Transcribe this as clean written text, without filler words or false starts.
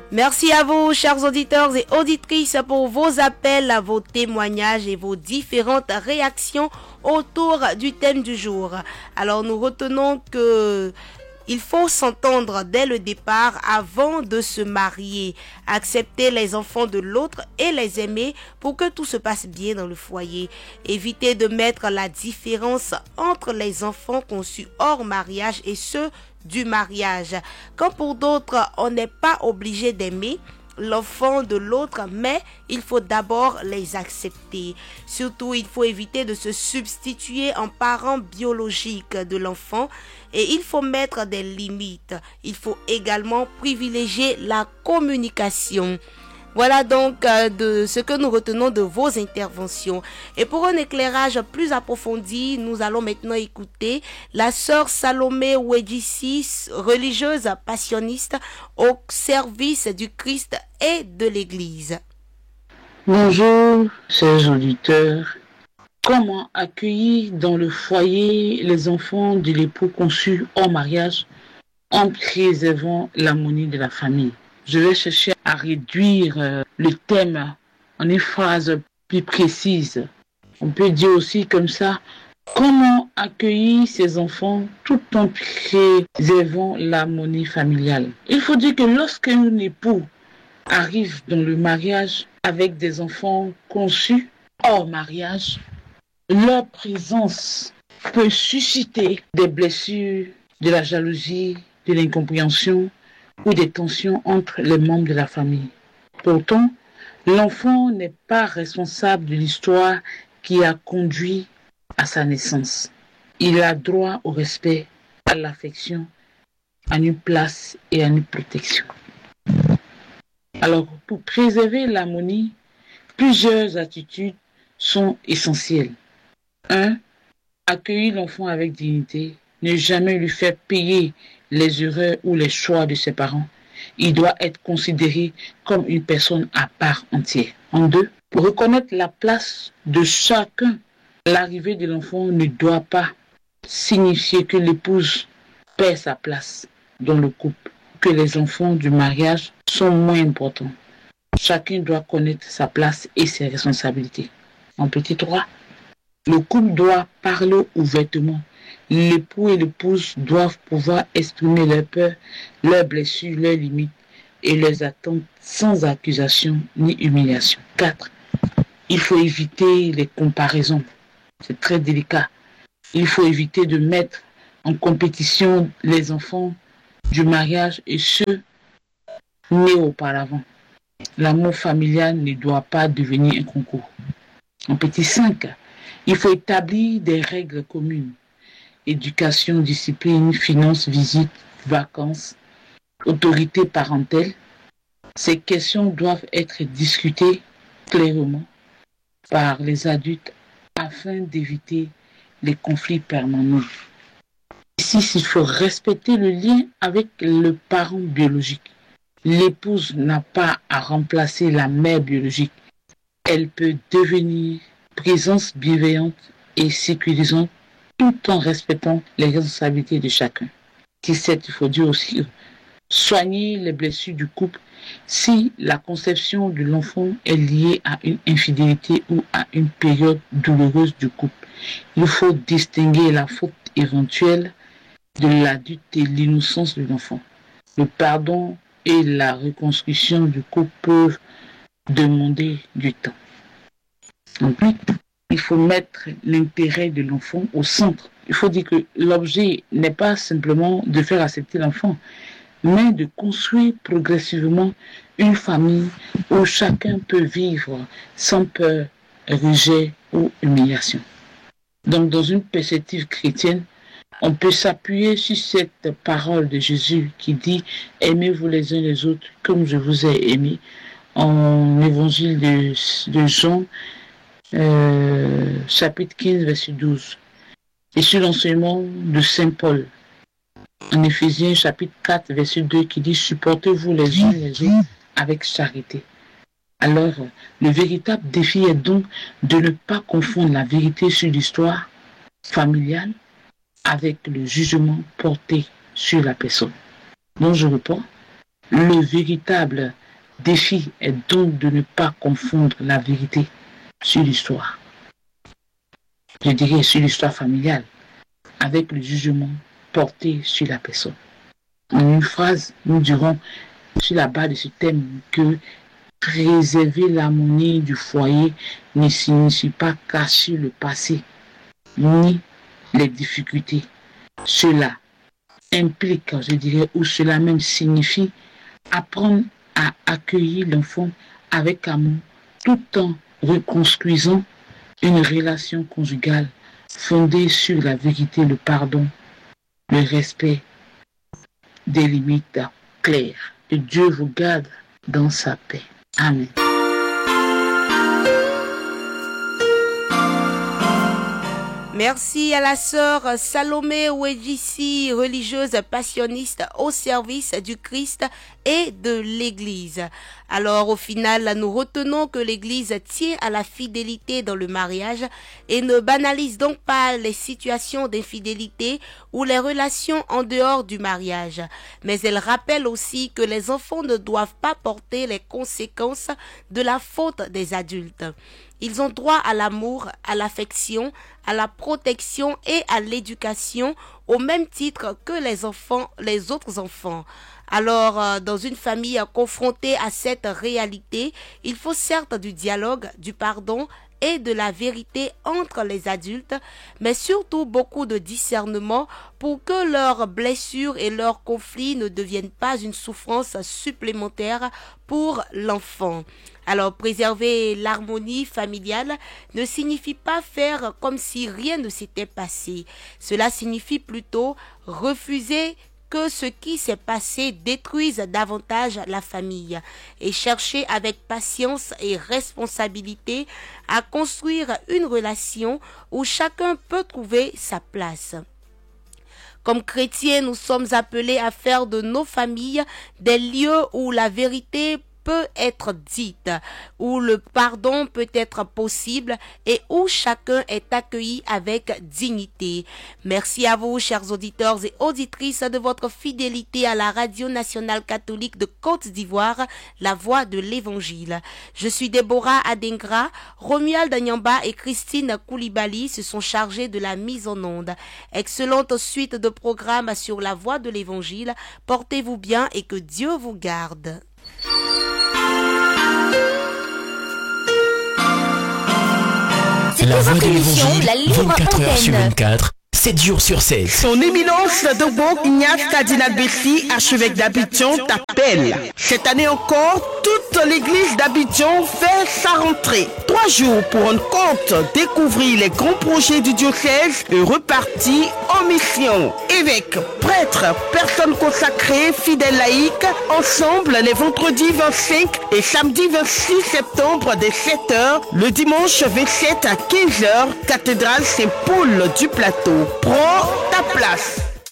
Merci à vous, chers auditeurs et auditrices, pour vos appels, vos témoignages et vos différentes réactions autour du thème du jour. Alors, nous retenons que il faut s'entendre dès le départ avant de se marier, accepter les enfants de l'autre et les aimer pour que tout se passe bien dans le foyer. Éviter de mettre la différence entre les enfants conçus hors mariage et ceux du mariage. Quand pour d'autres, on n'est pas obligé d'aimer l'enfant de l'autre, mais il faut d'abord les accepter. Surtout, il faut éviter de se substituer en parent biologique de l'enfant et il faut mettre des limites. Il faut également privilégier la communication. Voilà donc de ce que nous retenons de vos interventions. Et pour un éclairage plus approfondi, nous allons maintenant écouter la sœur Salomé Ouedjissi, religieuse passionniste au service du Christ et de l'Église. Bonjour, chers auditeurs. Comment accueillir dans le foyer les enfants de l'époux conçu hors mariage en préservant l'harmonie de la famille? Je vais chercher à réduire le thème en une phrase plus précise. On peut dire aussi comme ça, comment accueillir ces enfants tout en préservant l'harmonie familiale? Il faut dire que lorsqu'un époux arrive dans le mariage avec des enfants conçus hors mariage, leur présence peut susciter des blessures, de la jalousie, de l'incompréhension ou des tensions entre les membres de la famille. Pourtant, l'enfant n'est pas responsable de l'histoire qui a conduit à sa naissance. Il a droit au respect, à l'affection, à une place et à une protection. Alors, pour préserver l'harmonie, plusieurs attitudes sont essentielles. 1. Accueillir l'enfant avec dignité, ne jamais lui faire payer les erreurs ou les choix de ses parents. Il doit être considéré comme une personne à part entière. En 2, pour reconnaître la place de chacun, l'arrivée de l'enfant ne doit pas signifier que l'épouse perd sa place dans le couple, que les enfants du mariage sont moins importants. Chacun doit connaître sa place et ses responsabilités. En petit 3, le couple doit parler ouvertement. L'époux et l'épouse doivent pouvoir exprimer leurs peurs, leurs blessures, leurs limites et leurs attentes sans accusation ni humiliation. 4. Il faut éviter les comparaisons. C'est très délicat. Il faut éviter de mettre en compétition les enfants du mariage et ceux nés auparavant. L'amour familial ne doit pas devenir un concours. En petit 5, il faut établir des règles communes. Éducation, discipline, finances, visites, vacances, autorité parentale. Ces questions doivent être discutées clairement par les adultes afin d'éviter les conflits permanents. Ici, il faut respecter le lien avec le parent biologique. L'épouse n'a pas à remplacer la mère biologique. Elle peut devenir présence bienveillante et sécurisante tout en respectant les responsabilités de chacun. Il faut dire aussi soigner les blessures du couple si la conception de l'enfant est liée à une infidélité ou à une période douloureuse du couple. Il faut distinguer la faute éventuelle de l'adulte et l'innocence de l'enfant. Le pardon et la reconstruction du couple peuvent demander du temps. Ensuite, il faut mettre l'intérêt de l'enfant au centre. Il faut dire que l'objet n'est pas simplement de faire accepter l'enfant, mais de construire progressivement une famille où chacun peut vivre sans peur, rejet ou humiliation. Donc, dans une perspective chrétienne, on peut s'appuyer sur cette parole de Jésus qui dit « Aimez-vous les uns les autres comme je vous ai aimés » en évangile de Jean, chapitre 15, verset 12. Et sur l'enseignement de Saint Paul, en Éphésiens, chapitre 4, verset 2, qui dit « Supportez-vous les uns les autres avec charité ». Alors, le véritable défi est donc de ne pas confondre la vérité sur l'histoire familiale avec le jugement porté sur la personne. Donc, je reprends, le véritable défi est donc de ne pas confondre la vérité sur l'histoire. Je dirais sur l'histoire familiale, avec le jugement porté sur la personne. En une phrase, nous dirons sur la base de ce thème que préserver l'harmonie du foyer ne signifie pas cacher le passé ni les difficultés. Cela implique, je dirais, ou cela même signifie apprendre à accueillir l'enfant avec amour tout en reconstruisant une relation conjugale fondée sur la vérité, le pardon, le respect des limites claires. Que Dieu vous garde dans sa paix. Amen. Merci à la sœur Salomé Ouedjissi, religieuse passionniste au service du Christ et de l'Église. Alors au final, nous retenons que l'Église tient à la fidélité dans le mariage et ne banalise donc pas les situations d'infidélité ou les relations en dehors du mariage. Mais elle rappelle aussi que les enfants ne doivent pas porter les conséquences de la faute des adultes. Ils ont droit à l'amour, à l'affection, à la protection et à l'éducation au même titre que les autres enfants. Alors, dans une famille confrontée à cette réalité, il faut certes du dialogue, du pardon et de la vérité entre les adultes, mais surtout beaucoup de discernement pour que leurs blessures et leurs conflits ne deviennent pas une souffrance supplémentaire pour l'enfant. Alors, préserver l'harmonie familiale ne signifie pas faire comme si rien ne s'était passé. Cela signifie plutôt refuser que ce qui s'est passé détruise davantage la famille et chercher avec patience et responsabilité à construire une relation où chacun peut trouver sa place. Comme chrétiens, nous sommes appelés à faire de nos familles des lieux où la vérité peut être dite, où le pardon peut être possible et où chacun est accueilli avec dignité. Merci à vous, chers auditeurs et auditrices, de votre fidélité à la Radio nationale catholique de Côte d'Ivoire, la voix de l'Évangile. Je suis Déborah Adengra, Romuald Nyamba et Christine Koulibaly se sont chargés de la mise en onde. Excellente suite de programmes sur la voix de l'Évangile. Portez-vous bien et que Dieu vous garde. La voix de l'Évangile, 24 heures sur 24, 7 jours sur 7. Son éminence Dogbo Ignace Cardinal Bessi, archevêque d'Abidjan, t'appelle. Cette année encore, toute l'église d'Abidjan fait sa rentrée. 3 jours pour rendre compte, découvrir les grands projets du diocèse et repartir en mission. Évêques, prêtres, personnes consacrées, fidèles laïcs, ensemble les vendredis 25 et samedi 26 septembre dès 7h, le dimanche 27 à 15h, cathédrale Saint-Paul du Plateau. Prends ta place.